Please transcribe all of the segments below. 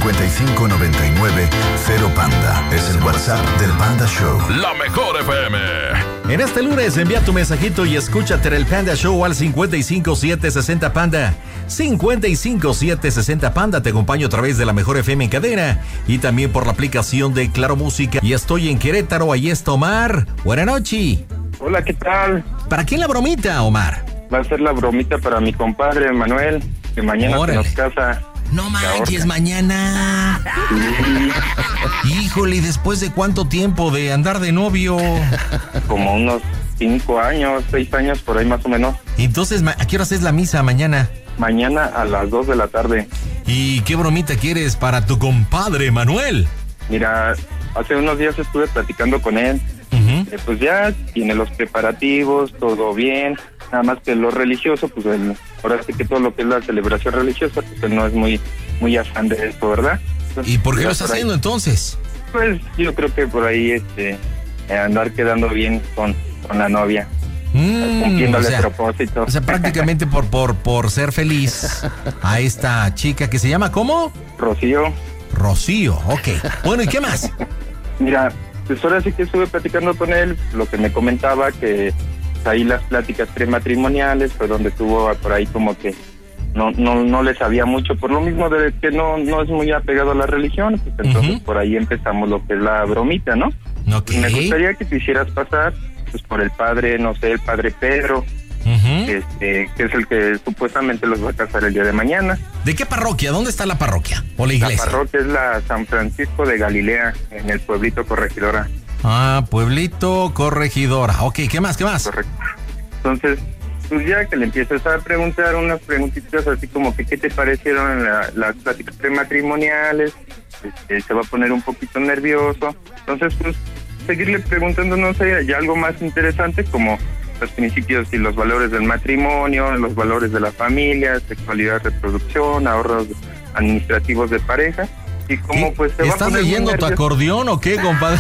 5599-0Panda. Es el WhatsApp del Panda Show. La mejor FM. En este lunes envía tu mensajito y escúchate en el Panda Show al 55760 Panda. 55760 Panda, te acompaño a través de la mejor FM en cadena y también por la aplicación de Claro Música. Y estoy en Querétaro, ahí está Omar. Buenas noches. Hola, ¿qué tal? ¿Para quién la bromita, Omar? Va a ser la bromita para mi compadre Manuel, que mañana se nos casa. No manches, mañana. Sí. Híjole, ¿y después de cuánto tiempo de andar de novio? Como unos 5 años, 6 años, por ahí más o menos. Entonces, ¿a qué hora es la misa mañana? Mañana a las 2 de la tarde. ¿Y qué bromita quieres para tu compadre Manuel? Mira, hace unos días estuve platicando con él. Pues ya tiene los preparativos, todo bien. Nada más que lo religioso, pues ahora sí que todo lo que es la celebración religiosa, pues él no es muy afán de esto, ¿verdad? Entonces, ¿y por qué lo está haciendo entonces? Pues yo creo que por ahí andar quedando bien con la novia. Cumpliéndole el propósito. O sea, prácticamente por ser feliz a esta chica que se llama ¿cómo? Rocío, ok. Bueno, ¿y qué más? Mira, pues ahora sí que estuve platicando con él, lo que me comentaba que ahí las pláticas prematrimoniales fue donde tuvo por ahí como que no le sabía mucho, por lo mismo de que no es muy apegado a la religión, pues entonces por ahí empezamos lo que es la bromita, ¿no? Okay. Me gustaría que te hicieras pasar pues por el padre, no sé, el padre Pedro, que es el que supuestamente los va a casar el día de mañana. ¿De qué parroquia? ¿Dónde está la parroquia o la iglesia? La parroquia es la San Francisco de Galilea, en el pueblito Corregidora. Pueblito Corregidora. Ok, ¿qué más? Correcto. Entonces, pues ya que le empiezas a preguntar unas preguntitas así como que qué te parecieron las pláticas prematrimoniales, se va a poner un poquito nervioso. Entonces, pues, seguirle preguntando, no sé, ya algo más interesante como los principios y los valores del matrimonio, los valores de la familia, sexualidad, reproducción, ahorros administrativos de pareja. Y cómo pues se va a poner. ¿Estás leyendo tu acordeón o qué, compadre?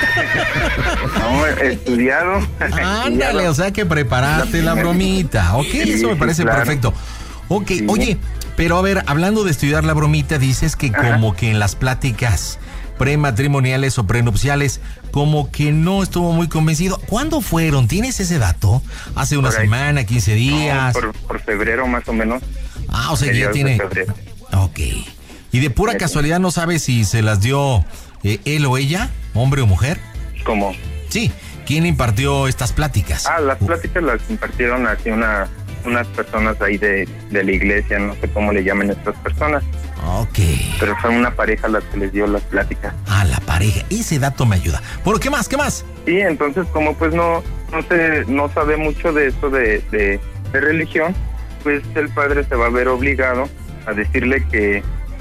No, estudiado. Ándale, o sea que preparaste la bromita. Ok, sí, eso me parece claro. Perfecto. Ok, sí. Oye, pero a ver, hablando de estudiar la bromita, dices que como que en las pláticas prematrimoniales o prenupciales, como que no estuvo muy convencido. ¿Cuándo fueron? ¿Tienes ese dato? ¿Hace una semana, 15 días? No, por febrero más o menos. O sea que ya tiene. Ok. ¿Y de pura casualidad no sabes si se las dio él o ella, hombre o mujer? ¿Cómo? Sí. ¿Quién impartió estas pláticas? Las pláticas las impartieron así unas personas ahí de la iglesia, no sé cómo le llaman a estas personas. Ok. Pero fue una pareja la que les dio las pláticas. La pareja. Ese dato me ayuda. ¿Pero qué más? Sí, entonces como pues no sabe mucho de esto de religión, pues el padre se va a ver obligado a decirle que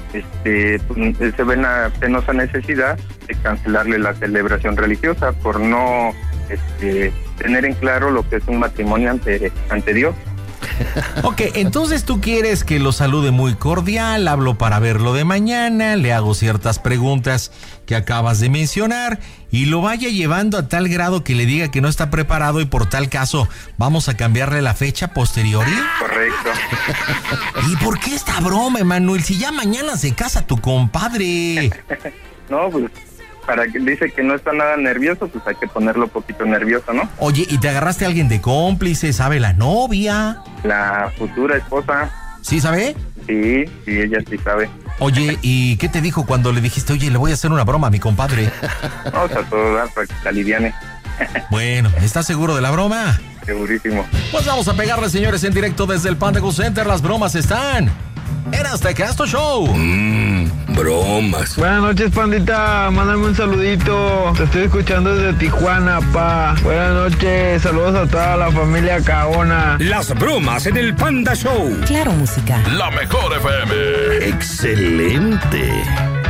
él se ve en la penosa necesidad de cancelarle la celebración religiosa por no tener en claro lo que es un matrimonio ante Dios. Ok, entonces tú quieres que lo salude muy cordial, hablo para verlo de mañana, le hago ciertas preguntas que acabas de mencionar y lo vaya llevando a tal grado que le diga que no está preparado y por tal caso vamos a cambiarle la fecha posterior. Correcto. ¿Y por qué esta broma, Emanuel? Si ya mañana se casa tu compadre. No, pues para que dice que no está nada nervioso, pues hay que ponerlo un poquito nervioso, ¿no? Oye, ¿y te agarraste a alguien de cómplice? ¿Sabe la novia? La futura esposa. ¿Sí sabe? Sí, ella sí sabe. Oye, ¿y qué te dijo cuando le dijiste, oye, le voy a hacer una broma a mi compadre? No, está todo dar para que se aliviane. Bueno, ¿estás seguro de la broma? Segurísimo. Pues vamos a pegarle, señores, en directo desde el Panda Center. Las bromas están en Aztecasto Show. Bromas. Buenas noches, pandita. Mándame un saludito. Te estoy escuchando desde Tijuana, pa. Buenas noches. Saludos a toda la familia Caona. Las bromas en el Panda Show. Claro Música. La mejor FM. Excelente.